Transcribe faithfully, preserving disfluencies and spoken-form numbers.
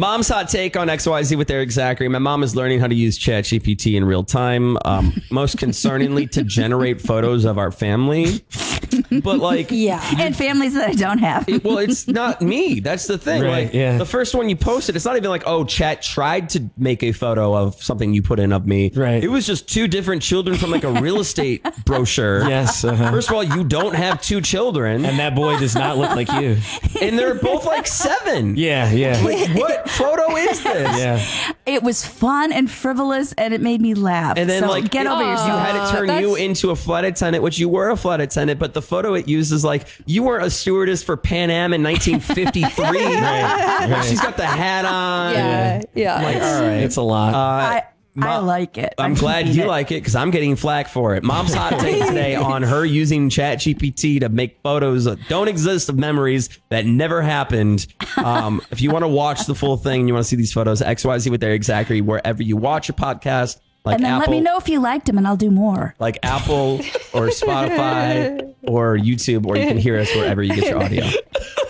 Mom's hot take on X Y Z with Eric Zachary. My mom is learning how to use ChatGPT in real time. Um, most concerningly, to generate photos of our family. But like, yeah, and families that I don't have. It, well, it's not me. That's the thing. Right, like yeah. the first one you posted, it's not even like, oh, Chat tried to make a photo of something you put in of me. Right. It was just two different children from like a real estate brochure. Yes. Uh-huh. First of all, you don't have two children, and that boy does not look like you. And they're both like seven. Yeah, yeah. Like, what photo is this? Yeah. It was fun and frivolous, and it made me laugh. And then so like get it- over yourself. You had it turn That's- you into a flight attendant, which you were a flight attendant, but the photo it uses like you were a stewardess for Pan Am in nineteen fifty-three. Right, right. She's got the hat on. Yeah, yeah. Like, all right. It's a lot. Uh, I, I Mom- like it. I'm I glad mean you it. like it because I'm getting flack for it. Mom's hot take today on her using ChatGPT to make photos that don't exist of memories that never happened. Um, if you want to watch the full thing and you want to see these photos, X Y Z with Eric Zachary, wherever you watch a podcast, like And then Apple, let me know if you liked them, and I'll do more. like Apple or Spotify or YouTube, or you can hear us wherever you get your audio.